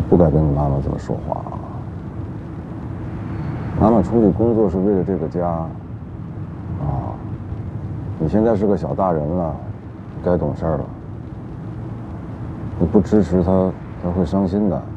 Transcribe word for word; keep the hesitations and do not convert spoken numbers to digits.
不该跟你妈妈这么说话啊！妈妈出去工作是为了这个家，啊，你现在是个小大人了，该懂事了。你不支持她，她会伤心的。